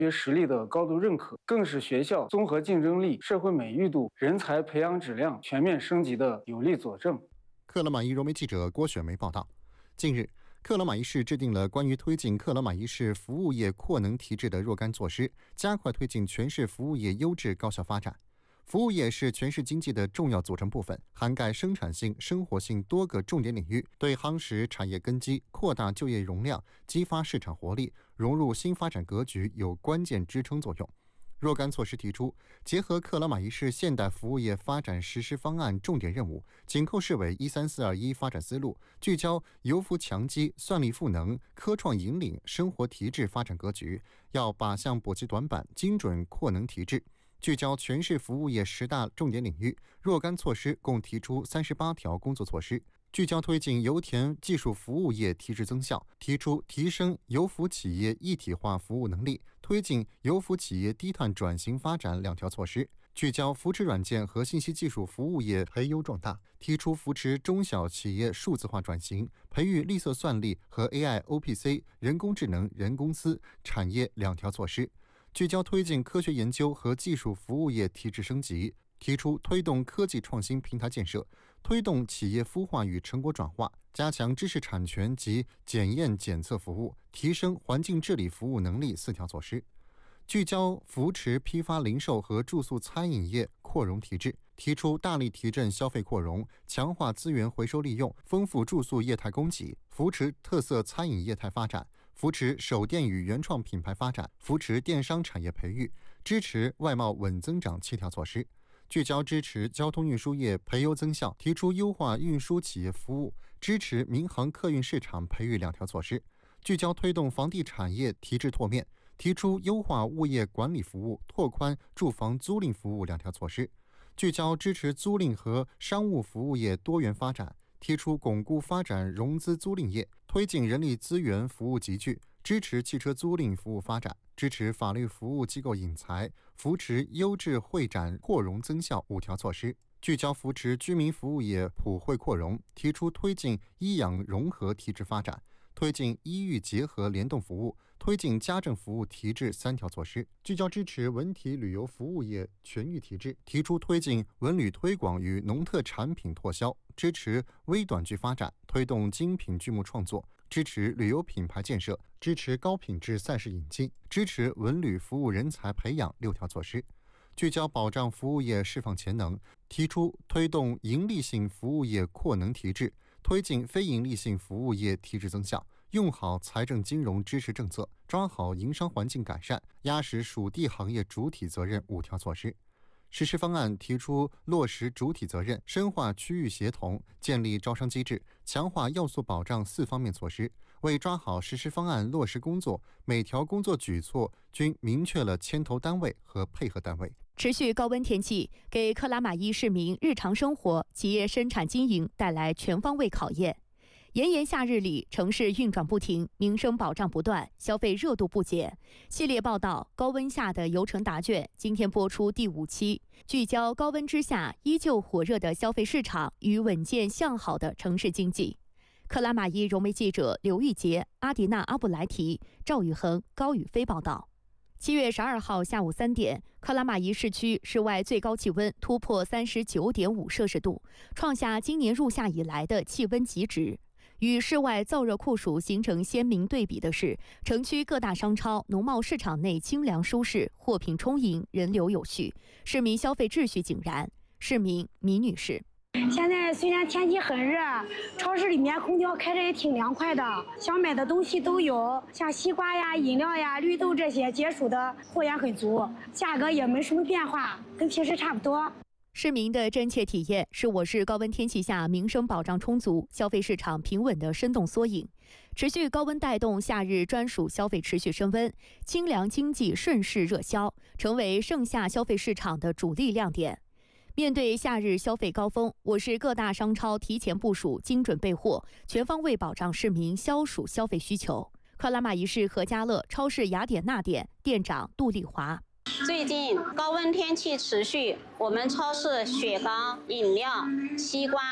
学实力的高度认可，更是学校综合竞争力、社会美誉度、人才培养质量全面升级的有力佐证。 克拉玛依融媒记者郭雪梅报道。近日，克拉玛依市制定了关于推进克拉玛依市服务业扩能提质的若干措施，加快推进全市服务业优质高效发展。服务业是全市经济的重要组成部分，涵盖生产性、生活性多个重点领域，对夯实产业根基、扩大就业容量、激发市场活力、融入新发展格局有关键支撑作用。若干措施提出，结合克拉玛依市现代服务业发展实施方案重点任务、紧扣市委13421发展思路，聚焦由服强基、算力赋能、科创引领、生活提质发展格局，要靶向补齐短板，精准扩能提质。聚焦全市服务业10大重点领域，若干措施共提出38条工作措施，聚焦推进油田技术服务业提质增效，提出提升油服企业一体化服务能力，推进油服企业低碳转型发展2条措施，聚焦扶持软件和信息技术服务业培优壮大，提出扶持中小企业数字化转型，培育绿色算力和 AI、OPC 人工智能人公司产业2条措施。聚焦推进科学研究和技术服务业提质升级，提出推动科技创新平台建设，推动企业孵化与成果转化，加强知识产权及检验检测服务，提升环境治理服务能力4条措施。聚焦扶持批发零售和住宿餐饮业扩容提质，提出大力提振消费扩容，强化资源回收利用，丰富住宿业态供给，扶持特色餐饮业态发展，扶持手电与原创品牌发展，扶持电商产业培育，支持外贸稳增长7条措施。聚焦支持交通运输业培优增效，提出优化运输企业服务，支持民航客运市场培育2条措施。聚焦推动房地产业提质拓面，提出优化物业管理服务，拓宽住房租赁服务2条措施。聚焦支持租赁和商务服务业多元发展，提出巩固发展融资租赁业，推进人力资源服务集聚，支持汽车租赁服务发展，支持法律服务机构引才，扶持优质会展扩容增效5条措施。聚焦扶持居民服务业普惠扩容，提出推进医养融合提质发展，推进医育结合联动服务，推进家政服务提质3条措施。聚焦支持文体旅游服务业全域提质，提出推进文旅推广与农特产品拓销，支持微短剧发展，推动精品剧目创作，支持旅游品牌建设，支持高品质赛事引进，支持文旅服务人才培养6条措施。聚焦保障服务业释放潜能，提出推动盈利性服务业扩能提质，推进非盈利性服务业提质增效，用好财政金融支持政策，抓好营商环境改善，压实属地行业主体责任5条措施。实施方案提出落实主体责任，深化区域协同，建立招商机制，强化要素保障4方面措施。为抓好实施方案落实工作，每条工作举措均明确了牵头单位和配合单位。 持续高温天气给克拉玛依市民日常生活、企业生产经营带来全方位考验。炎炎夏日里，城市运转不停，民生保障不断，消费热度不减。系列报道《高温下的邮城答卷》今天播出第5期，聚焦高温之下依旧火热的消费市场与稳健向好的城市经济。克拉玛依融媒记者刘玉洁、阿迪娜·阿布莱提、赵宇恒、高宇飞报道。7月12号下午3点，克拉玛依市区室外最高气温突破39.5摄氏度，创下今年入夏以来的气温极值。与室外燥热酷暑形成鲜明对比的是，城区各大商超、农贸市场内清凉舒适，货品充盈，人流有序，市民消费秩序井然。市民米女士： 现在虽然天气很热，超市里面空调开着也挺凉快的，想买的东西都有，像西瓜呀、饮料呀、绿豆这些解暑的货源很足，价格也没什么变化，跟平时差不多。 市民的真切体验是我市高温天气下民生保障充足、消费市场平稳的生动缩影。持续高温带动夏日专属消费持续升温，清凉经济顺势热销，成为盛夏消费市场的主力亮点。面对夏日消费高峰，我市各大商超提前部署、精准备货，全方位保障市民消暑消费需求。克拉玛依市何家乐超市雅典娜店店长杜丽华： 最近高温天气持续，我们超市雪糕、饮料、西瓜、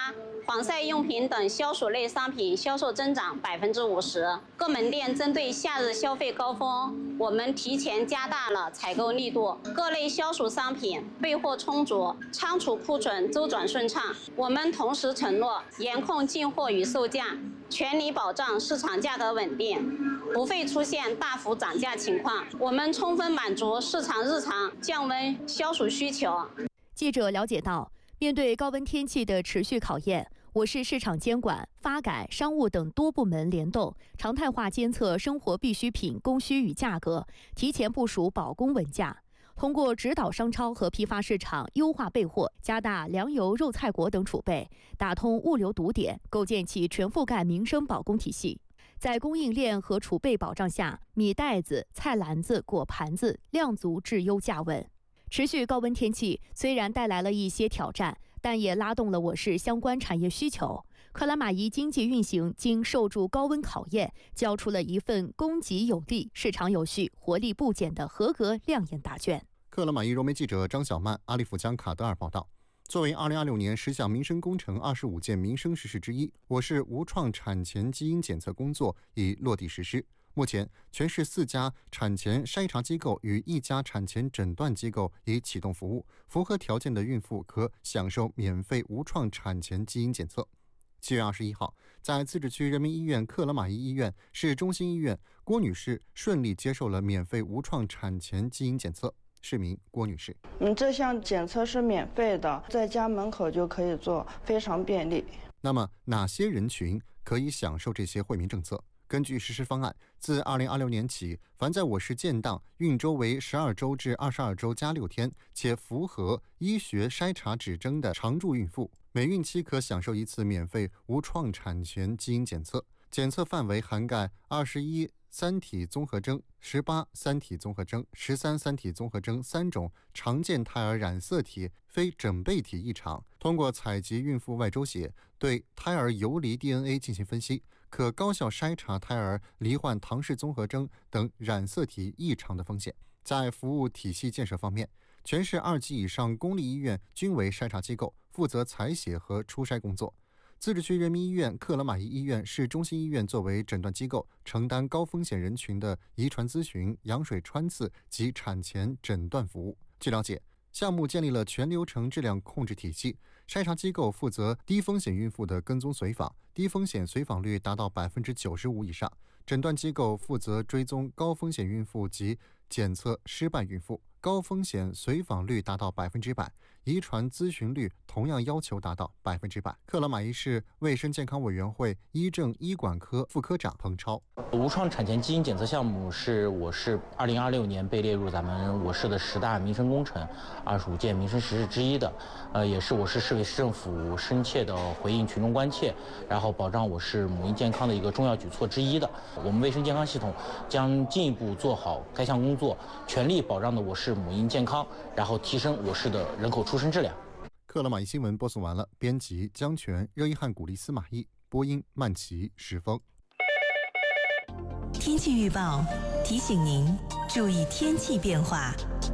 防晒用品等消暑类商品销售增长50%。各门店针对夏日消费高峰，我们提前加大了采购力度，各类消暑商品备货充足，仓储库存周转顺畅。我们同时承诺严控进货与售价，全力保障市场价格稳定，不会出现大幅涨价情况。我们充分满足市场日常降温消暑需求。 记者了解到，面对高温天气的持续考验，我市市场监管、发改、商务等多部门联动，常态化监测生活必需品供需与价格，提前部署保供稳价。通过指导商超和批发市场优化备货，加大粮油、肉菜果等储备，打通物流堵点，构建起全覆盖民生保供体系。在供应链和储备保障下，米袋子、菜篮子、果盘子量足质优价稳。持续高温天气虽然带来了一些挑战，但也拉动了我市相关产业需求。克拉玛依经济运行经受住高温考验，交出了一份供给有力、市场有序、活力不减的合格亮眼答卷。 克拉玛依融媒记者张小曼、阿利富江卡德尔报道。作为2026年10项民生工程25件民生实事之一，我市无创产前基因检测工作已落地实施。目前，全市4家产前筛查机构与1家产前诊断机构已启动服务，符合条件的孕妇可享受免费无创产前基因检测。7月21号，在自治区人民医院克拉玛依医院、市中心医院，郭女士顺利接受了免费无创产前基因检测。市民郭女士： 这项检测是免费的，在家门口就可以做，非常便利。 那么，哪些人群可以享受这些惠民政策？根据实施方案，自2026年起，凡在我市建档、孕周为12周至22周加6天，且符合医学筛查指征的常住孕妇，每孕期可享受一次免费无创产前基因检测。检测范围涵盖21三体综合征、18三体综合征、13三体综合征3种常见胎儿染色体非整倍体异常，通过采集孕妇外周血，对胎儿游离 DNA 进行分析，可高效筛查胎儿罹患唐氏综合征等染色体异常的风险。在服务体系建设方面，全市2级以上公立医院均为筛查机构，负责采血和初筛工作。自治区人民医院、克拉玛依医院、市中心医院作为诊断机构，承担高风险人群的遗传咨询、羊水穿刺及产前诊断服务。据了解，项目建立了全流程质量控制体系，筛查机构负责低风险孕妇的跟踪随访，低风险随访率达到95%以上；诊断机构负责追踪高风险孕妇及检测失败孕妇，高风险随访率达到100%，遗传咨询率同样要求达到100%。克拉玛依市卫生健康委员会医政医管科副科长彭超： 无创产前基因检测项目是我市2026年被列入咱们我市的10大民生工程25件民生实事之一的，也是我市市委市政府深切的回应群众关切，然后保障我市母婴健康的一个重要举措之一的。我们卫生健康系统将进一步做好该项工作，全力保障的我市母婴健康，然后提升我市的人口出生质量。 克拉玛依新闻播送完了，编辑江泉、热依汉、古丽斯马毅，播音曼琪、石峰。 天气预报提醒您注意天气变化。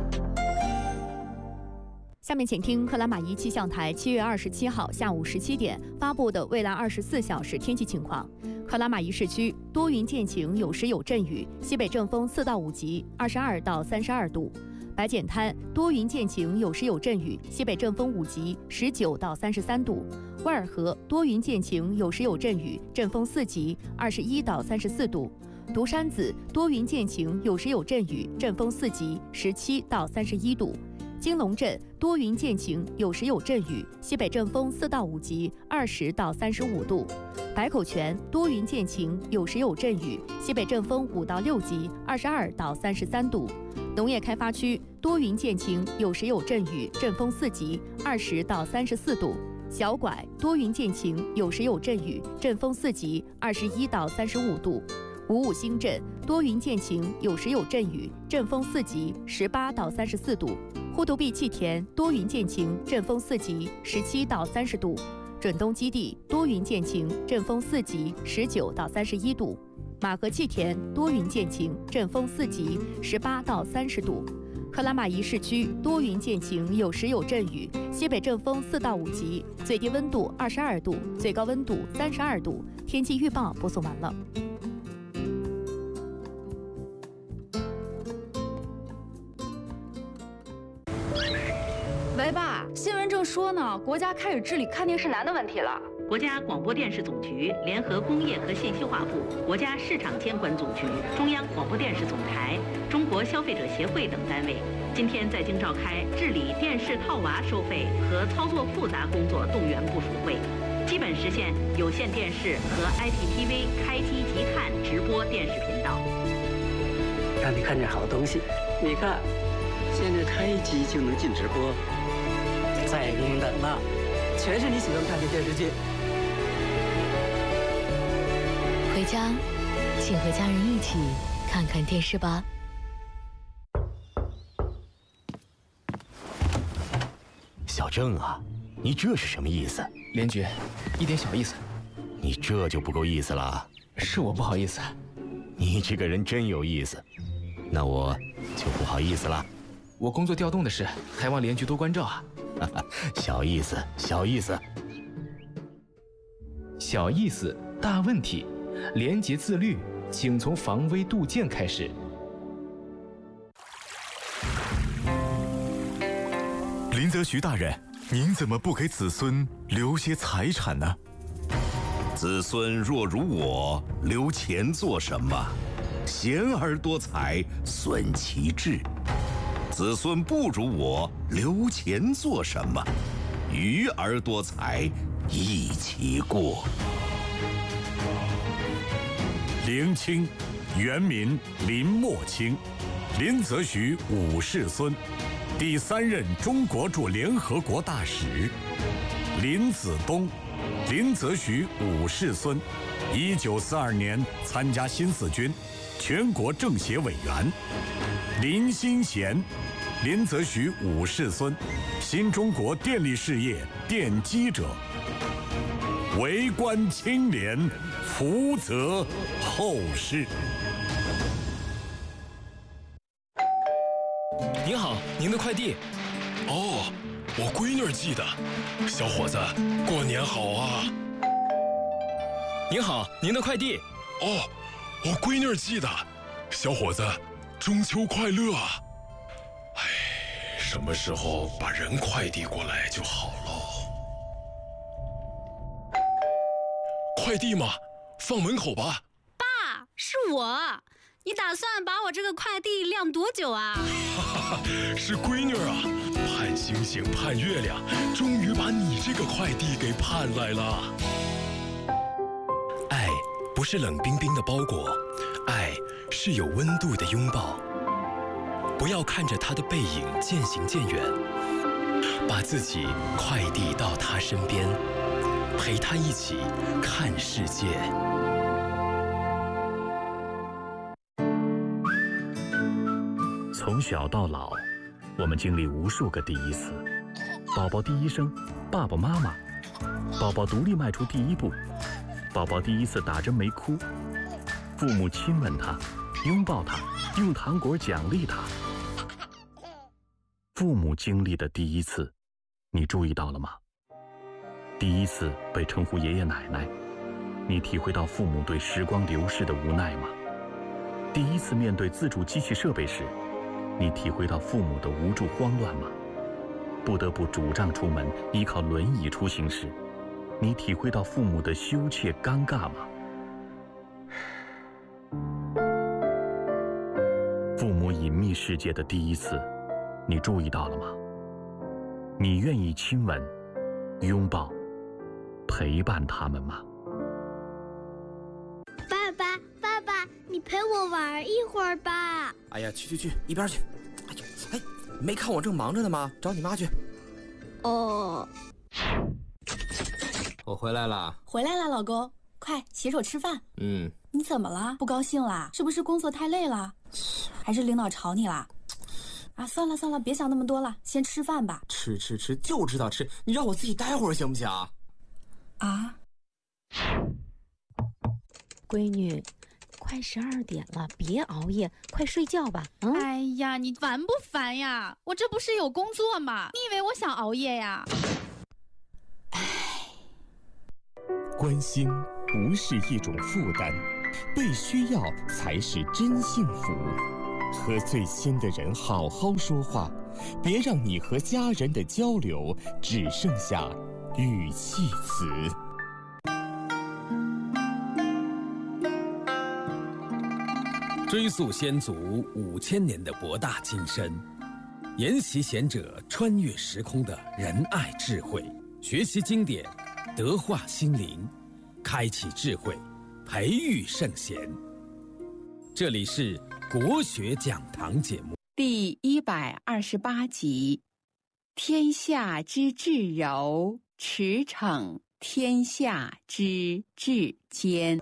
下面请听克拉玛依气象台7月27号下午17点发布的未来24小时天气情况。克拉玛依市区多云见晴，有时有阵雨，西北阵风4到5级，22到32度。白碱滩多云见晴，有时有阵雨，西北阵风5级，19到33度。万尔河多云见晴，有时有阵雨，阵风4级，21到34度。独山子多云见晴，有时有阵雨，阵风4级，17到31度。金龙镇多云见晴，有时有阵雨，西北阵风4到5级，20到35度。白口泉多云见晴，有时有阵雨，西北阵风5到6级，22到33度。农业开发区多云见晴，有时有阵雨，阵风4级，20到34度。小拐多云见晴，有时有阵雨，阵风4级，21到35度。五五新镇多云见晴，有时有阵雨，阵风4级，18到34度。呼图壁气田多云见晴，阵风4级，17到30度。准东基地多云见晴，阵风4级，19到31度。马河气田多云见晴，阵风4级，18到30度。 克拉玛依市区多云见晴，有时有阵雨，西北阵风4到5级，最低温度22度，最高温度32度。天气预报播送完了。 喂，爸，新闻正说呢，国家开始治理看电视难的问题了。 国家广播电视总局联合工业和信息化部、国家市场监管总局、中央广播电视总台、中国消费者协会等单位，今天在京召开治理电视套娃收费和操作复杂工作动员部署会，基本实现有线电视和 IPTV 开机即看直播电视频道。 让你看见好东西，你看，现在开机就能进直播，再也不用等了，全是你喜欢看的电视剧。 回家，请和家人一起看看电视吧。 小郑啊，你这是什么意思？ 连局，一点小意思。 你这就不够意思了。 是我不好意思。 你这个人真有意思，那我就不好意思了。 我工作调动的事，还望连局多关照啊。 小意思，小意思。 小意思，大问题。廉洁自律，请从防微杜渐开始。 林则徐大人，您怎么不给子孙留些财产呢？ 子孙若如我，留钱做什么？贤而多财，损其志。子孙不如我，留钱做什么？愚而多财，益其过。 林清，原名林默清，林则徐五世孙，第3任中国驻联合国大使。林子东，林则徐五世孙，1942年参加新四军，全国政协委员。林新贤，林则徐五世孙，新中国电力事业奠基者。为官清廉，福泽后世。 您好，您的快递。 哦，我闺女寄的。小伙子，过年好啊！ 您好，您的快递。 哦，我闺女寄的。小伙子，中秋快乐啊！哎，什么时候把人快递过来就好喽。快递吗？放门口吧。 爸，是我。你打算把我这个快递晾多久啊？ 是闺女啊，盼星星盼月亮，终于把你这个快递给盼来了。爱不是冷冰冰的包裹，爱是有温度的拥抱。不要看着他的背影渐行渐远，把自己快递到他身边，陪他一起看世界。 从小到老，我们经历无数个第一次：宝宝第一声，爸爸妈妈；宝宝独立迈出第一步；宝宝第一次打针没哭；父母亲吻他，拥抱他，用糖果奖励他。父母经历的第一次，你注意到了吗？第一次被称呼爷爷奶奶，你体会到父母对时光流逝的无奈吗？第一次面对自主机器设备时，你体会到父母的无助慌乱吗？不得不拄杖出门，依靠轮椅出行时，你体会到父母的羞怯尴尬吗？父母隐秘世界的第一次，你注意到了吗？你愿意亲吻、拥抱、陪伴他们吗？ 爸爸，爸爸，你陪我玩一会儿吧。 哎呀，去，一边去！哎呀，哎，没看我正忙着呢吗？找你妈去。 哦， 我回来了。 回来了，老公，快洗手吃饭。你怎么了？不高兴啦？是不是工作太累了？还是领导吵你啦？啊，算了，别想那么多了，先吃饭吧。 吃，就知道吃，你让我自己待会儿行不行？ 啊？ 闺女， 快12点了，别熬夜，快睡觉吧。 哎呀，你烦不烦呀？我这不是有工作吗？你以为我想熬夜呀？ 关心不是一种负担，被需要才是真幸福。和最亲的人好好说话，别让你和家人的交流只剩下语气词。 追溯先祖5000年的博大精深，研习贤者穿越时空的仁爱智慧，学习经典，德化心灵，开启智慧，培育圣贤。这里是国学讲堂节目第128集，天下之至柔，驰骋天下之至坚。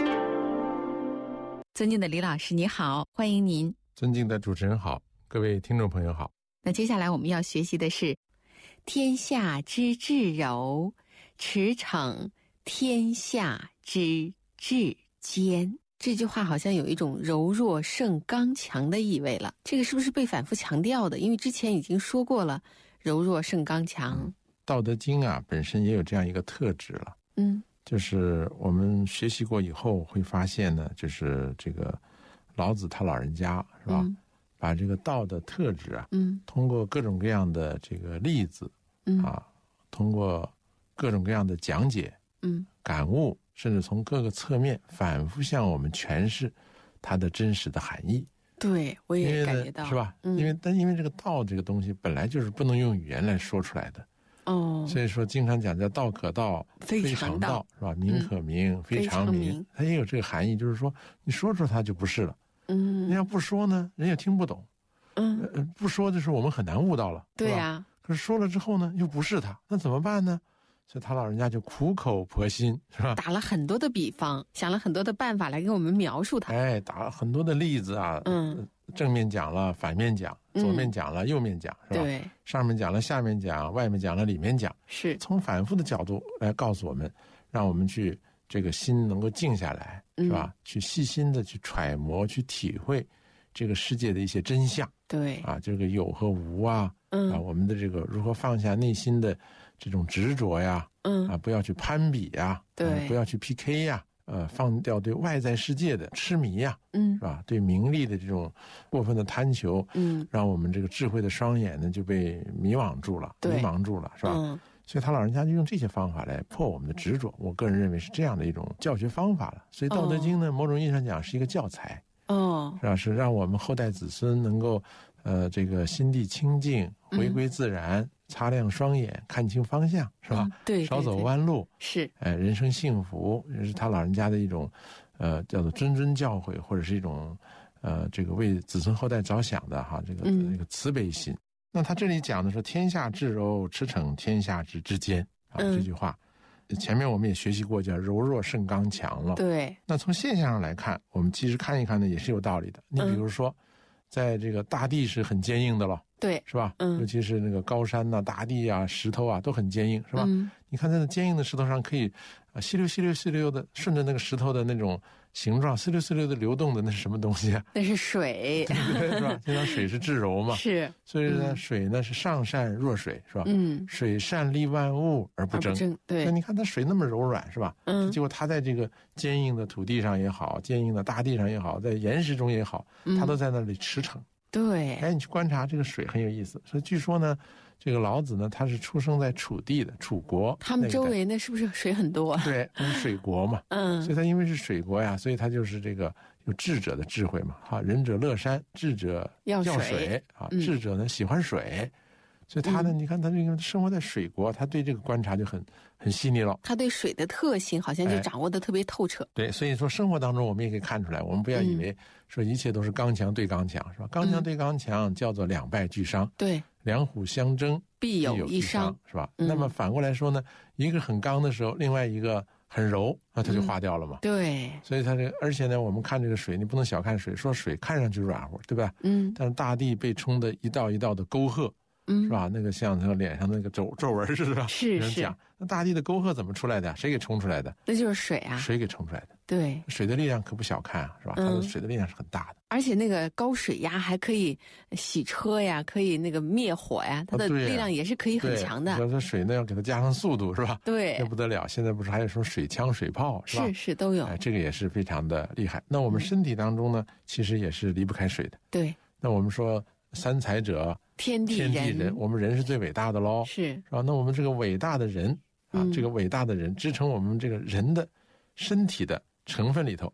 尊敬的李老师你好，欢迎您。 尊敬的主持人好，各位听众朋友好。 那接下来我们要学习的是天下之至柔，驰骋天下之至坚。这句话好像有一种柔弱胜刚强的意味了，这个是不是被反复强调的？因为之前已经说过了，柔弱胜刚强。 道德经啊本身也有这样一个特质了，就是我们学习过以后会发现呢，就是这个老子他老人家是吧，把这个道的特质啊，通过各种各样的这个例子，通过各种各样的讲解，感悟，甚至从各个侧面反复向我们诠释它的真实的含义。 对，我也感觉到， 是吧？因为这个道这个东西本来就是不能用语言来说出来的。所以说经常讲叫道可道非常道，是吧？名可名非常名，它也有这个含义，就是说你说出它就不是了。你要不说呢，人也听不懂。不说的时候我们很难悟到了。 对呀。 可是说了之后呢，又不是它，那怎么办呢？所以他老人家就苦口婆心，是吧？ 打了很多的比方，想了很多的办法来给我们描述它。 打了很多的例子啊，正面讲了，反面讲，左面讲了，右面讲，是吧？ 对， 上面讲了，下面讲，外面讲了，里面讲， 是从反复的角度来告诉我们，让我们去这个心能够静下来，是吧？去细心的去揣摩，去体会这个世界的一些真相。 对啊，这个有和无啊，我们的这个如何放下内心的这种执着呀，不要去攀比呀， 对， 不要去 PK 呀，放掉对外在世界的痴迷呀，是吧？对名利的这种过分的贪求，让我们这个智慧的双眼呢就被迷惘住了，是吧？所以他老人家就用这些方法来破我们的执着。我个人认为是这样的一种教学方法了。所以《道德经》呢，某种意义上讲是一个教材，是吧？是让我们后代子孙能够，这个心地清净，回归自然。擦亮双眼，看清方向，是吧？ 对， 少走弯路， 是。 人生幸福，也是他老人家的一种，叫做谆教诲，或者是一种，这个为子孙后代着想的哈，这个慈悲心。那他这里讲的说，天下至柔，驰骋天下之至坚啊，这句话，前面我们也学习过，叫柔弱胜刚强了。 对。 那从现象上来看，我们其实看一看呢，也是有道理的。你比如说，在这个大地是很坚硬的了。 对， 是吧？尤其是那个高山呐、大地啊、石头啊，都很坚硬，是吧？你看在那坚硬的石头上，可以稀溜稀溜稀溜的顺着那个石头的那种形状，稀溜稀溜的流动的，那是什么东西啊？ 那是水， 对，是吧？就像水是至柔嘛， 是。 所以呢，水呢是上善若水，是吧？水善利万物而不争。 对。 那你看它水那么柔软，是吧？结果它在这个坚硬的土地上也好，坚硬的大地上也好，在岩石中也好，它都在那里驰骋。 对， 你去观察这个水很有意思。所以据说呢，这个老子呢，他是出生在楚地的楚国， 他们周围那是不是水很多？ 对，他是水国嘛。所以他因为是水国呀，所以他就是这个有智者的智慧嘛。仁者乐山，智者要水啊。智者呢喜欢水，所以他呢，你看他这个生活在水国，他对这个观察就很细腻了。 他对水的特性好像就掌握的特别透彻。 对，所以说生活当中我们也可以看出来，我们不要以为说一切都是刚强对刚强，是吧？刚强对刚强叫做两败俱伤。 对， 两虎相争必有一伤， 是吧？那么反过来说呢，一个很刚的时候，另外一个很柔，那它就化掉了嘛。 对， 所以它这个，而且呢，我们看这个水，你不能小看水，说水看上去软和，对吧？但是大地被冲的一道一道的沟壑。是吧？那个像他脸上那个皱纹似的， 是。 那大地的沟壑怎么出来的？谁给冲出来的？ 那就是水啊， 水给冲出来的。 对， 水的力量可不小看啊，是吧？它的水的力量是很大的。 而且那个高水压还可以洗车呀，可以那个灭火呀，它的力量也是可以很强的。 要说水呢，要给它加上速度，是吧？ 对， 那不得了。现在不是还有什么水枪、水炮，是吧？ 是都有。 这个也是非常的厉害。那我们身体当中呢，其实也是离不开水的。 对。 那我们说三才者， 天地人， 我们人是最伟大的喽， 是吧？那我们这个伟大的人啊，这个伟大的人支撑我们这个人的身体的成分里头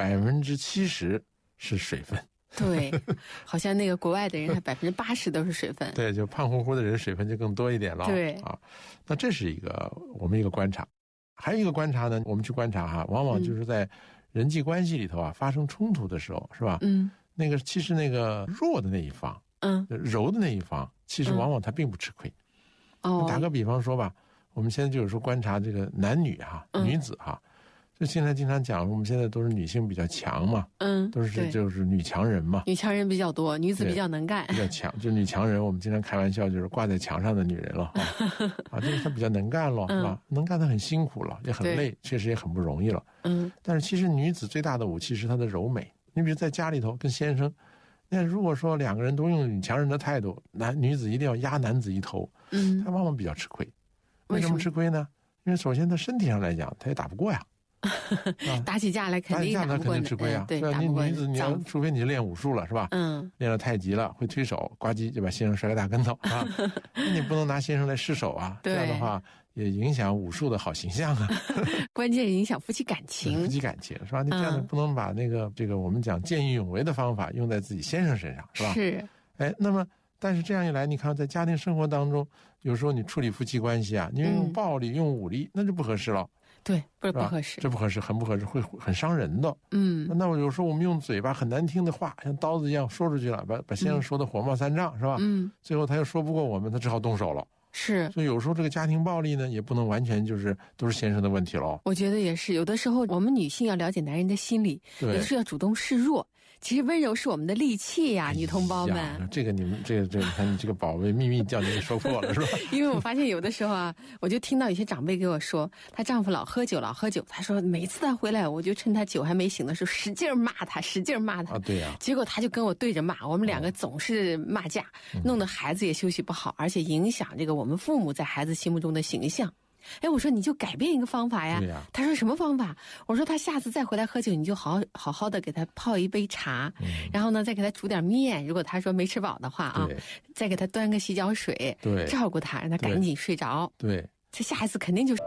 ，70%是水分。 对，好像那个国外的人还80%都是水分。 对，就胖乎乎的人水分就更多一点了。 对啊，那这是我们一个观察。还有一个观察呢，我们去观察哈，往往就是在人际关系里头啊，发生冲突的时候，是吧？其实那个弱的那一方，柔的那一方，其实往往他并不吃亏。打个比方说吧，我们现在就是说观察这个男女哈，女子哈。就现在经常讲，我们现在都是女性比较强嘛，都是就是女强人嘛， 女强人比较多，女子比较能干， 比较强，就女强人，我们经常开玩笑，就是挂在墙上的女人了啊，就是她比较能干了，是吧？能干，她很辛苦了，也很累，确实也很不容易了。但是其实女子最大的武器是她的柔美。你比如在家里头跟先生，那如果说两个人都用女强人的态度，女子一定要压男子一头，她往往比较吃亏。为什么吃亏呢？因为首先她身体上来讲，她也打不过呀。 打起架来肯定打不过， 吃亏啊！ 对， 你女子，除非你练武术了，是吧？练了太极了，会推手，呱唧就把先生摔个大跟头啊！那你不能拿先生来失手啊！这样的话也影响武术的好形象啊。 关键是影响夫妻感情， 夫妻感情是吧？你这样不能把这个我们讲见义勇为的方法用在自己先生身上，是吧？ 是。 那么但是这样一来，你看在家庭生活当中，有时候你处理夫妻关系啊，你用暴力、用武力，那就不合适了。 对，不合适， 这不合适，很不合适，会很伤人的。那我有时候我们用嘴巴很难听的话，像刀子一样说出去了，把先生说的火冒三丈，是吧？最后他又说不过我们，他只好动手了。 是， 所以有时候这个家庭暴力呢，也不能完全就是都是先生的问题了。 我觉得也是，有的时候我们女性要了解男人的心理，有的时候要主动示弱。其实温柔是我们的利器呀，女同胞们。 这个你们这个，你看你这个宝贝秘密叫你给说破了是吧？ 因为我发现有的时候啊，我就听到有些长辈给我说，她丈夫老喝酒，她说每次他回来，我就趁他酒还没醒的时候使劲骂他啊， 对呀。 结果他就跟我对着骂，我们两个总是骂架，弄得孩子也休息不好，而且影响这个我们父母在孩子心目中的形象。我说你就改变一个方法呀。他说什么方法？我说他下次再回来喝酒，你就好好的给他泡一杯茶，然后呢再给他煮点面，如果他说没吃饱的话啊，再给他端个洗脚水，照顾他，让他赶紧睡着。 对， 这下一次肯定就是。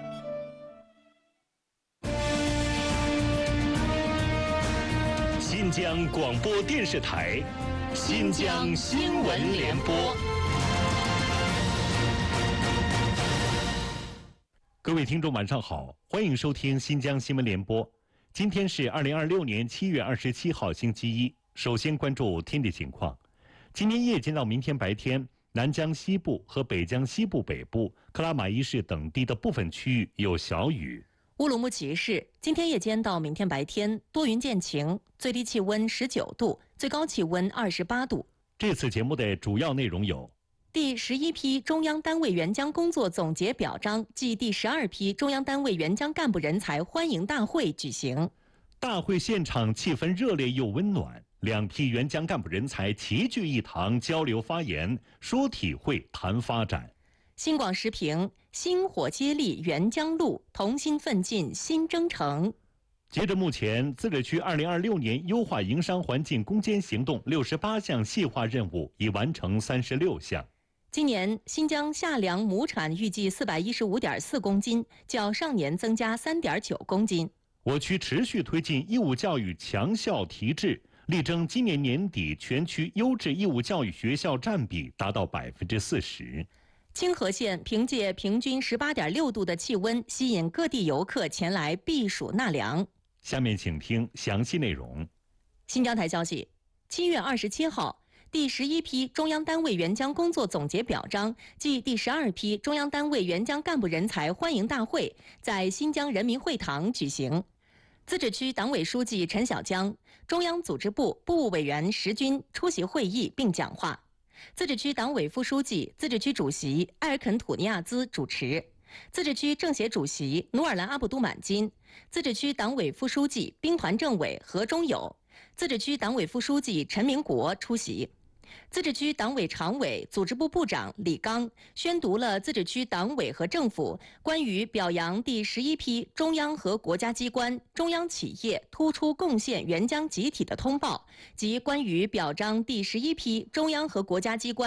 新疆广播电视台，新疆新闻联播。各位听众晚上好，欢迎收听新疆新闻联播。今天是2026年7月27号星期一。首先关注天气情况。今天夜间到明天白天，南疆西部和北疆西部北部、克拉玛依市等地的部分区域有小雨。 乌鲁木齐市今天夜间到明天白天多云见晴，最低气温19度，最高气温28度。 这次节目的主要内容有： 第11批中央单位援疆工作总结表彰暨第12批中央单位援疆干部人才欢迎大会举行。 大会现场气氛热烈又温暖，2批援疆干部人才齐聚一堂交流发言，说体会谈发展。 新广时评：薪火接力援疆路，同心奋进新征程。 截至目前，自治区2026年优化营商环境攻坚行动68项细化任务已完成36项。 今年新疆夏粮亩产预计415.4公斤，较上年增加3.9公斤。 我区持续推进义务教育强校提质，力争今年年底全区优质义务教育学校占比达到40%。 清河县凭借平均18.6度的气温，吸引各地游客前来避暑纳凉。 下面请听详细内容。 新疆台消息，7月27号，第11批中央单位援疆工作总结表彰暨第12批中央单位援疆干部人才欢迎大会在新疆人民会堂举行。自治区党委书记陈小江、中央组织部部务委员石军出席会议并讲话。自治区党委副书记、自治区主席埃尔肯土尼亚兹主持， 自治区政协主席努尔兰阿卜都满金，自治区党委副书记、兵团政委何忠友，自治区党委副书记陈明国出席。自治区党委常委、组织部部长李刚宣读了自治区党委和政府关于表扬第11批中央和国家机关、中央企业突出贡献援疆集体的通报及关于表彰第11批中央和国家机关